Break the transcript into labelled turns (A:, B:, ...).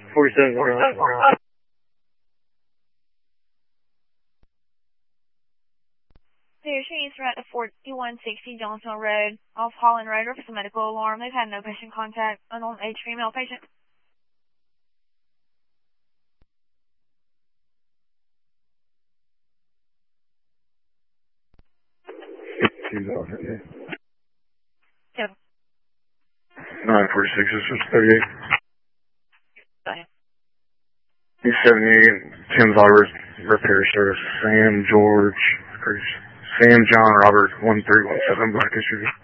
A: 47.
B: She's at 4160 Jonesville Road, off Holland Road, with a medical alarm. They've had no patient contact. Unknown age female patient.
A: $2.
B: Yep.
A: 946, this was 38.
B: Bye.
A: 278, Tim's Auto Repair Service, Sam John Robert, 1317, Black Issue.